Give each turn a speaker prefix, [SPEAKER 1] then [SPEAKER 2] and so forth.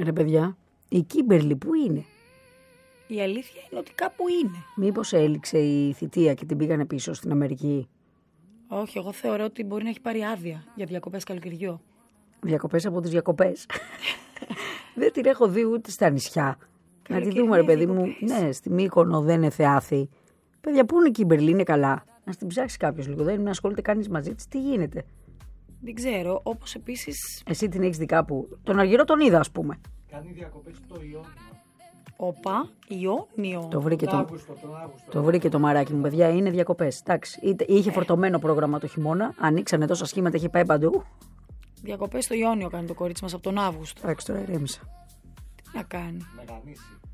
[SPEAKER 1] Ρε παιδιά, η Κίμπερλι που είναι?
[SPEAKER 2] Η αλήθεια είναι ότι κάπου είναι.
[SPEAKER 1] Μήπως έληξε η θητεία και την πήγανε πίσω στην Αμερική?
[SPEAKER 2] Όχι, εγώ θεωρώ ότι μπορεί να έχει πάρει άδεια για διακοπές καλοκαιριού.
[SPEAKER 1] Διακοπές από τις διακοπές. Δεν την έχω δει ούτε στα νησιά. Να τη
[SPEAKER 2] Καλοκαιρινές
[SPEAKER 1] δούμε, ρε παιδί μου.
[SPEAKER 2] διακοπές.
[SPEAKER 1] Ναι, στη Μύκονο δεν είναι θεάθη. Παιδιά, πού είναι η Κίμπερλι, είναι καλά. Να την ψάξει κάποιος λίγο. Δεν ασχολείται κανείς μαζί της. Τι γίνεται?
[SPEAKER 2] Δεν ξέρω, όπως επίσης.
[SPEAKER 1] Εσύ την έχεις δει κάπου? Τον Αργυρό τον είδα, ας πούμε.
[SPEAKER 3] Κάνει διακοπές στο Ιόνιο.
[SPEAKER 2] Όπα, Ιόνιο.
[SPEAKER 1] Το βρήκε
[SPEAKER 3] Τον
[SPEAKER 1] το,
[SPEAKER 3] Αύγουστο.
[SPEAKER 1] το βρήκε το μαράκι μου, παιδιά. Είναι διακοπές. Εντάξει. Είχε φορτωμένο πρόγραμμα το χειμώνα. Ανοίξανε τόσα σχήματα, είχε πάει παντού.
[SPEAKER 2] Διακοπές στο Ιόνιο κάνει το κορίτσι μας από τον Αύγουστο.
[SPEAKER 1] Εντάξει, τώρα ηρέμησα.
[SPEAKER 2] Τι να κάνει.
[SPEAKER 3] Μεγανήσι.